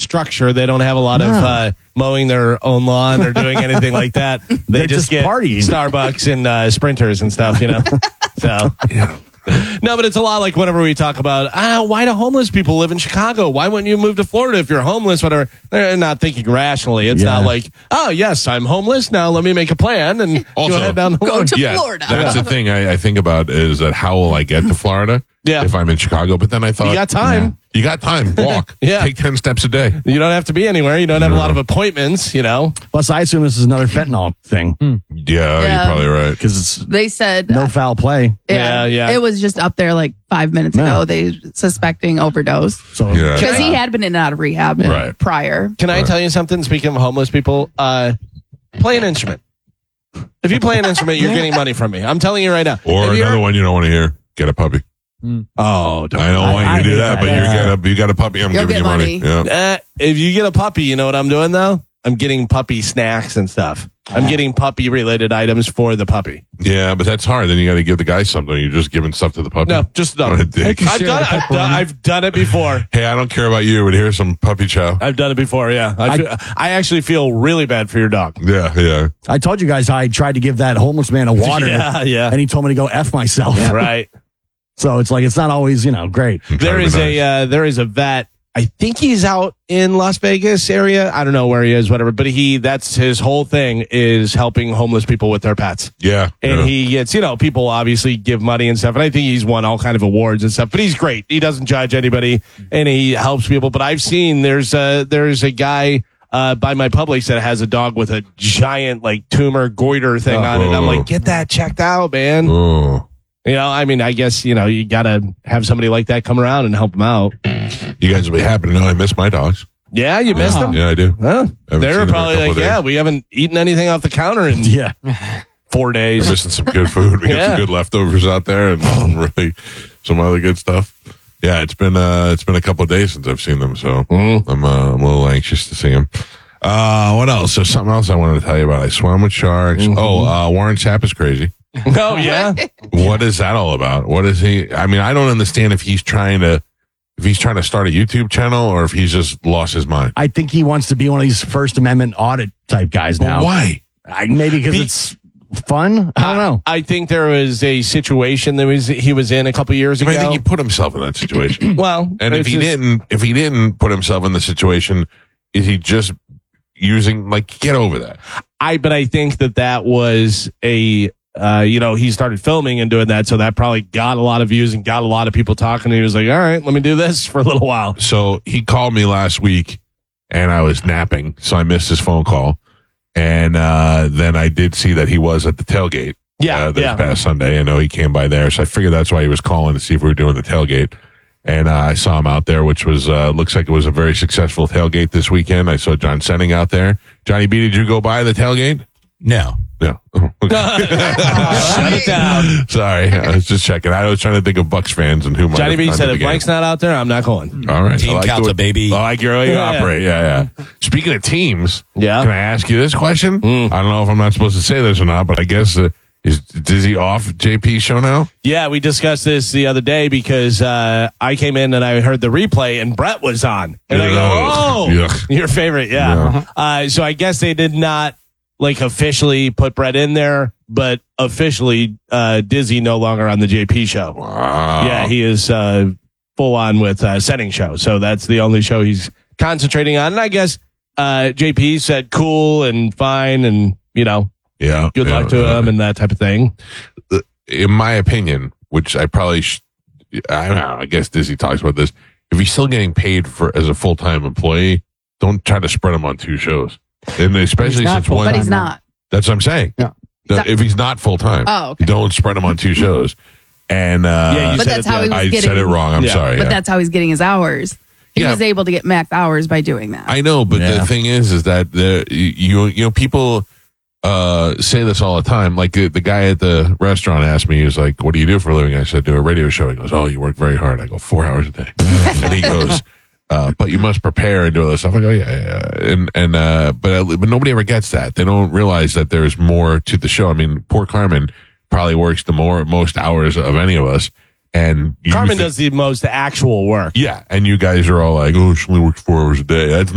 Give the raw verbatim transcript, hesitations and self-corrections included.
structure. They don't have a lot of uh, mowing their own lawn or doing anything like that. They They're just, just get partying. Starbucks and uh, Sprinters and stuff, you know. So. Yeah. No, but it's a lot like whenever we talk about, ah, why do homeless people live in Chicago? Why wouldn't you move to Florida if you're homeless? Whatever. They're not thinking rationally. It's Yeah. not like, oh, yes, I'm homeless. Now let me make a plan and Also, go head down the Go road. to Yeah, Florida. that's the thing I, I think about is that how will I get to Florida Yeah. if I'm in Chicago? But then I thought, You got time. You got time. Walk. Yeah. Take ten steps a day. You don't have to be anywhere. You don't have a lot of appointments, you know. Plus, I assume this is another fentanyl thing Yeah, Yeah. you're probably right. because it's They said no foul play. Yeah, yeah. It was just up there like five minutes Yeah. ago. They suspecting overdose So Yeah. because he had been in and out of rehab Right. prior. Can I tell you something? Speaking of homeless people, uh, play an instrument. If you play an instrument, you're getting money from me. I'm telling you right now. Or Have you another ever- one you don't want to hear. Get a puppy. Oh, don't. I don't I- want you I to do hate that, that. but you Yeah. got a you got a puppy. I'm You'll giving get you money. money. Yeah. Uh, if you get a puppy, you know what I'm doing though? I'm getting puppy snacks and stuff. I'm getting puppy related items for the puppy. Yeah, but that's hard. Then you got to give the guy something. You're just giving stuff to the puppy. No, just What a done. dick. I've done it. I've done, I've done it before. Hey, I don't care about you, but here's some puppy chow. I've done it before. Yeah, I, feel, I actually feel really bad for your dog. Yeah, yeah. I told you guys I tried to give that homeless man a water. Yeah, yeah. And he told me to go F myself. Right. So it's like, it's not always, you know, great. I'm There trying to is be a nice. uh, there is a vet. I think he's out in Las Vegas area. I don't know where he is, whatever. But he that's his whole thing is helping homeless people with their pets. yeah. And yeah. he gets, you know, people obviously give money and stuff. And I think he's won all kind of awards and stuff. But he's great. He doesn't judge anybody and he helps people. But I've seen there's a there's a guy uh, by my Publix that has a dog with a giant like tumor goiter thing on it. I'm like, get that checked out, man. Oh. You know, I mean, I guess, you know, you got to have somebody like that come around and help them out. You guys will be happy to know I miss my dogs. Yeah, you missed them? Yeah, I do. Huh? Haven't They seen were them in a probably couple like, of yeah, days. we haven't eaten anything off the counter in Yeah. four We're days. missing some good food. We got Yeah. some good leftovers out there and some really some other good stuff. Yeah, it's been uh it's been a couple of days since I've seen them, so Mm-hmm. I'm uh, I'm a little anxious to see them. Uh, what else? There's something else I wanted to tell you about. I swam with sharks. Mm-hmm. Oh, uh, Warren Sapp is crazy. Oh, yeah. What is that all about? What is he? I mean, I don't understand if he's trying to if he's trying to start a YouTube channel or if he's just lost his mind. I think he wants to be one of these First Amendment audit type guys now. But why? I, maybe because Be- it's fun. I don't know. I think there was a situation that was he was in a couple years ago. I think he put himself in that situation. well, And if it's he just- didn't, if he didn't put himself in the situation, is he just using like get over that? I but I think that that was a uh, you know, he started filming and doing that, so that probably got a lot of views and got a lot of people talking. And he was like, "All right, let me do this for a little while." So he called me last week, and I was napping, so I missed his phone call. And uh, then I did see that he was at the tailgate. Yeah, uh, this yeah. past Sunday. I know he came by there, so I figured that's why he was calling to see if we were doing the tailgate. And uh, I saw him out there, which was uh, looks like it was a very successful tailgate this weekend. I saw John Senning out there. Johnny B, did you go by the tailgate? No. No. Shut it down. Sorry, I was just checking. I was trying to think of Bucks fans and who might Johnny have B gone to said, the "If game. Mike's not out there, I'm not going." All right, Team I like the Calta, way- baby. I like your way you Yeah. operate. Yeah, yeah. Speaking of teams, Yeah. can I ask you this question? Mm. I don't know if I'm not supposed to say this or not, but I guess uh, is Dizzy off J P show now? Yeah, we discussed this the other day because uh, I came in and I heard the replay and Brett was on. And I go, Ugh. oh, Yuck. your favorite, yeah. Uh, so I guess they did not like officially put Brett in there, but officially uh, Dizzy no longer on the J P show. Wow. Yeah, he is uh, full on with uh, Setting Show. So that's the only show he's concentrating on. And I guess uh, J P said cool and fine and, you know, Yeah. good yeah, luck to yeah. him and that type of thing. In my opinion, which I probably, sh- I don't know, I guess Dizzy talks about this. If he's still getting paid for as a full time employee, don't try to spread him on two shows. And especially He's not since one, But he's not. that's what I'm saying. Yeah. The- if he's not full time, Oh, okay. don't spread him on two shows. And uh, Yeah, you But said that's it how he the- was I getting. said it wrong. I'm Yeah. sorry. But yeah. that's how he's getting his hours. He Yeah. was able to get max hours by doing that. I know, but Yeah. the thing is, is that the you you know people uh, say this all the time. Like the, the guy at the restaurant asked me, he was like, "What do you do for a living?" I said, "Do a radio show." He goes, "Oh, you work very hard." I go, four hours a day," and he goes, uh, "But you must prepare and do all this stuff." I go, "Yeah, yeah." And and uh, but but nobody ever gets that. They don't realize that there's more to the show. I mean, poor Carmen probably works the more most hours of any of us. And you Carmen think- does the most actual work. yeah, and you guys are all like, "Oh, she only works four hours a day." That's